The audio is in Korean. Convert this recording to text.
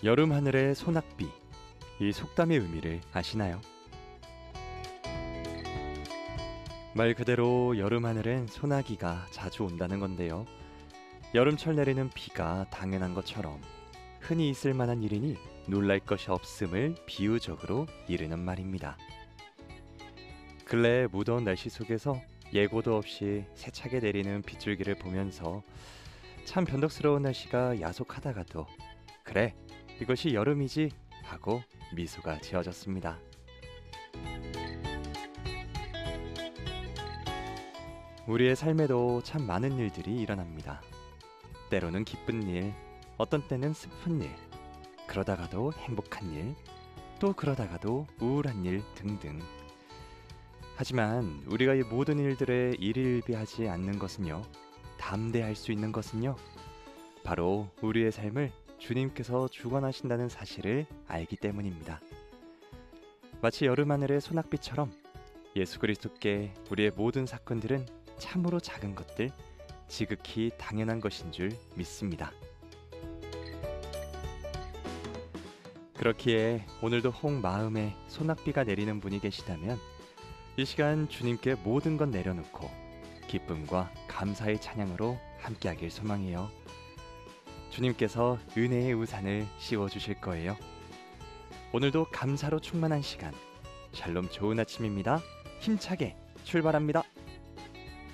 여름 하늘의 소낙비, 이 속담의 의미를 아시나요? 말 그대로 여름 하늘엔 소나기가 자주 온다는 건데요. 여름철 내리는 비가 당연한 것처럼 흔히 있을 만한 일이니 놀랄 것이 없음을 비유적으로 이르는 말입니다. 근래 무더운 날씨 속에서 예고도 없이 세차게 내리는 빗줄기를 보면서 참 변덕스러운 날씨가 야속하다가도 그래, 이것이 여름이지 하고 미소가 지어졌습니다. 우리의 삶에도 참 많은 일들이 일어납니다. 때로는 기쁜 일, 어떤 때는 슬픈 일, 그러다가도 행복한 일, 또 그러다가도 우울한 일 등등. 하지만 우리가 이 모든 일들에 일일비하지 않는 것은요, 담대할 수 있는 것은요, 바로 우리의 삶을 주님께서 주관하신다는 사실을 알기 때문입니다. 마치 여름하늘의 소낙비처럼 예수 그리스도께 우리의 모든 사건들은 참으로 작은 것들, 지극히 당연한 것인 줄 믿습니다. 그렇기에 오늘도 혹 마음에 소낙비가 내리는 분이 계시다면 이 시간 주님께 모든 것 내려놓고 기쁨과 감사의 찬양으로 함께하길 소망해요. 주님께서 은혜의 우산을 씌워주실 거예요. 오늘도 감사로 충만한 시간, 샬롬 좋은 아침입니다. 힘차게 출발합니다.